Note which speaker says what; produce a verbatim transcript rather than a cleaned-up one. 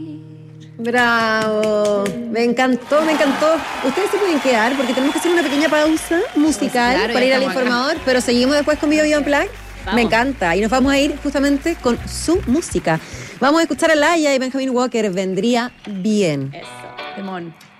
Speaker 1: Bravo, me encantó, me encantó. Ustedes se pueden quedar porque tenemos que hacer una pequeña pausa musical
Speaker 2: Claro,
Speaker 1: para
Speaker 2: ya
Speaker 1: ir al
Speaker 2: estamos
Speaker 1: informador, pero seguimos después con Bio Bio Unplugged. Me encanta, y nos vamos a ir justamente con su música. Vamos a escuchar a Laia y Benjamin Walker, Vendría Bien.
Speaker 2: Eso, temón.